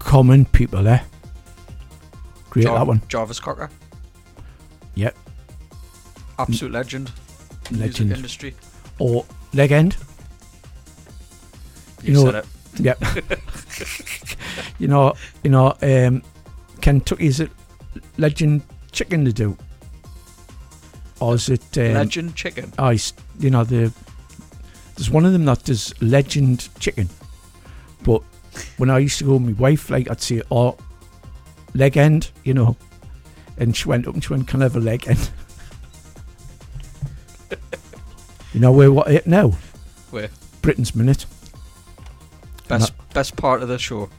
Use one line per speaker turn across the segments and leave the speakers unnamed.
common people, eh? Great, that one.
Jarvis Cocker.
Yep.
Absolute legend.
Legend.
Music industry.
Or Legend.
You said it.
Yep. Kentucky's it Legend Chicken to do? Or is it...
Legend Chicken?
There's one of them that does Legend Chicken. But when I used to go with my wife, like, I'd say, leg end, and she went up and she went, can I have a leg end? Where what it now?
Where?
Britain's Minute.
Best part of the show.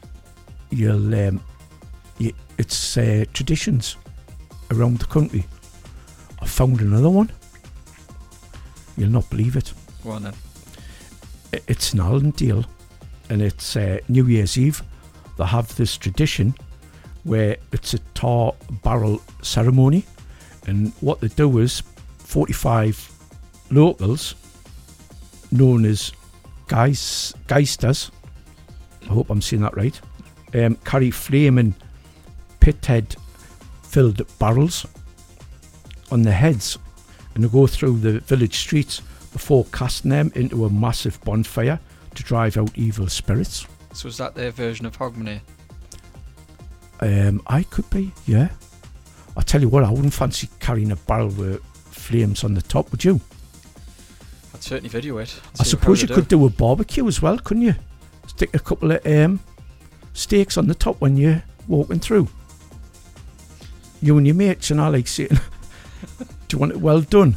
It's traditions around the country. I found another one. You'll not believe it.
Go on then.
It's in Allendale, and it's New Year's Eve. They have this tradition where it's a tar barrel ceremony, and what they do is 45 locals, known as geisters, I hope I'm saying that right, carry flaming pithead filled barrels on their heads, and they go through the village streets before casting them into a massive bonfire to drive out evil spirits.
So is that their version of Hogmanay?
I could be, yeah. I tell you what, I wouldn't fancy carrying a barrel with flames on the top, would you?
I'd certainly video it.
I suppose you could do a barbecue as well, couldn't you? Stick a couple of steaks on the top when you're walking through. You and your mates and I like saying, do you want it well done?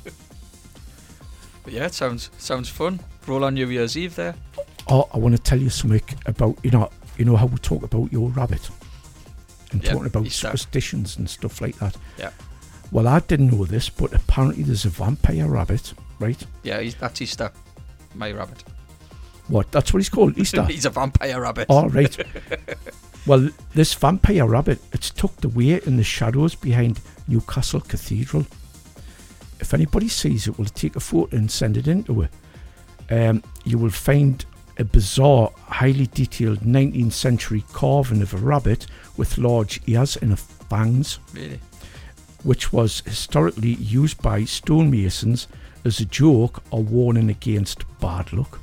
But yeah, it sounds fun. Roll on New Year's Eve there.
Oh, I want to tell you something about, you know how we talk about your rabbit and talking about superstitions and stuff like that.
Yeah.
Well, I didn't know this, but apparently there's a vampire rabbit, right?
Yeah, that's Easter. My rabbit.
What? That's what he's called, Easter?
He's a vampire rabbit.
Oh, right. Well, this vampire rabbit, it's tucked away in the shadows behind Newcastle Cathedral. If anybody sees it, we'll take a photo and send it in to her. You will find a bizarre, highly detailed 19th century carving of a rabbit with large ears and fangs.
Really?
Which was historically used by stonemasons as a joke or warning against bad luck.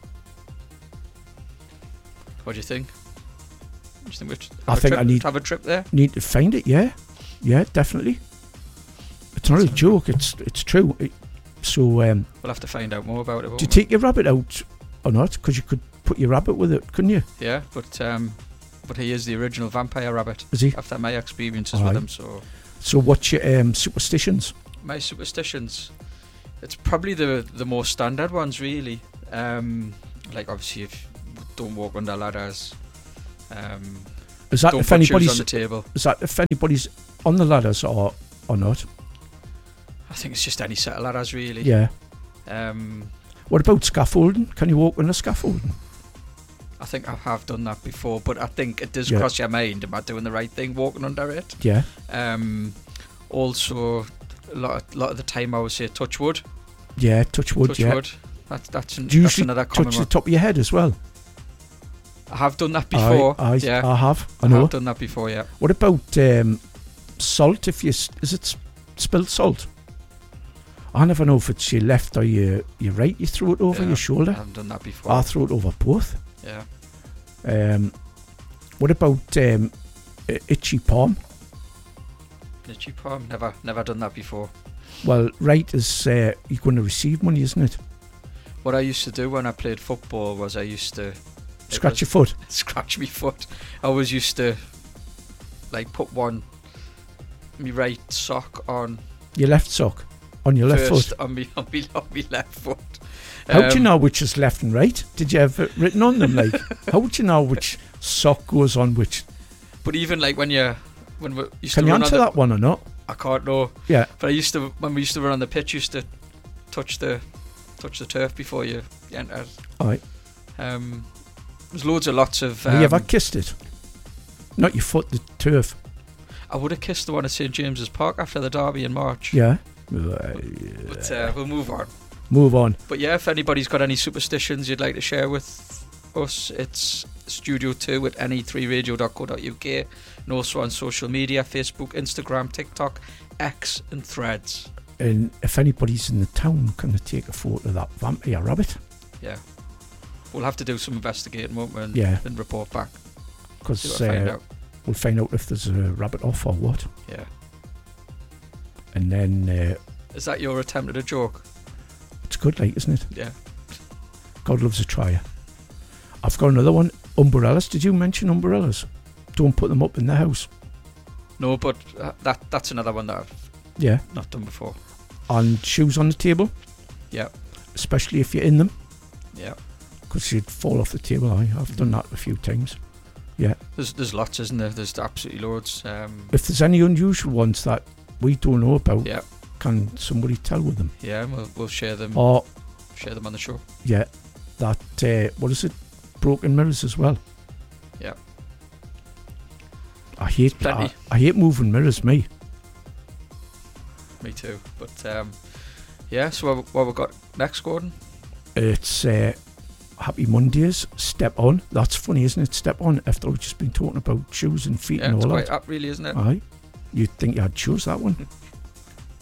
What do you think? Do you think
I need
to have a trip there?
Need to find it, yeah. Yeah, definitely. It's not a joke, it's true. We'll
have to find out more about it.
Do you take your rabbit out or not? Because you could put your rabbit with it, couldn't you?
Yeah, but he is the original vampire rabbit.
Is he?
After my experiences with him,
So what's your superstitions?
My superstitions? It's probably the more standard ones, really. Like obviously, if don't walk under ladders.
Is that
don't
if
put
anybody's
shoes on the table?
Is that if anybody's on the ladders or not?
I think it's just any set of ladders, really.
Yeah.
What
about scaffolding? Can you walk on a scaffolding?
I think I have done that before, but I think it does cross your mind. Am I doing the right thing walking under it?
Yeah.
Also, a lot of the time I would say touch wood.
Yeah, touch wood.
Touch wood. That's another common
touch the top of your head as well?
I have done that before.
I have.
I have done that before. Yeah.
What about salt? Is it spilled salt? I never know if it's your left or your right. You throw it over your shoulder.
I haven't done that before.
I throw it over both.
Yeah.
What about itchy palm?
Itchy palm? Never done that before.
Well, right is you're going to receive money, isn't it?
What I used to do when I played football was I used to
scratch your foot.
Scratch my foot. I always used to like put my right sock on
your left sock on your left foot.
On my left foot.
How do you know which is left and right? Did you have it written on them? Like, how would you know which sock goes on which?
But even like when we used
Can
to
you
run
answer that one or not?
I can't know.
Yeah.
But when we used to run on the pitch, used to touch the turf before you entered.
Alright.
There's lots of.
Have you ever kissed it? Not your foot, the turf.
I would have kissed the one at St James's Park after the derby in March.
Yeah.
But we'll move on.
Move on.
But yeah, if anybody's got any superstitions you'd like to share with us, it's Studio 2 at ne3radio.co.uk, and also on social media, Facebook, Instagram, TikTok, X and Threads.
And if anybody's in the town, can they take a photo of that vampire rabbit?
Yeah. We'll have to do some investigating, won't we, and report back.
Because we'll find out if there's a rabbit off or what.
Yeah.
And then...
is that your attempt at a joke?
It's good, like, isn't it?
Yeah.
God loves a trier. I've got another one. Umbrellas. Did you mention umbrellas? Don't put them up in the house.
No, but that's another one that I've not done before.
And shoes on the table.
Yeah. Especially
if you're in them.
Yeah.
Because you'd fall off the table. I've done that a few times. Yeah.
There's lots, isn't there? There's absolutely loads.
If there's any unusual ones that we don't know about,
yeah,
can somebody tell with them?
Yeah, we'll share them.
Or
share them on the show.
Yeah. That what is it? Broken mirrors as well.
Yeah.
I hate moving mirrors, me.
Me too. But yeah, so what we got next, Gordon?
It's Happy Mondays, Step On. That's funny, isn't it? Step On, after we've just been talking about shoes and feet and all that.
It's quite up, really, isn't it?
Aye. You'd think you had chose that one.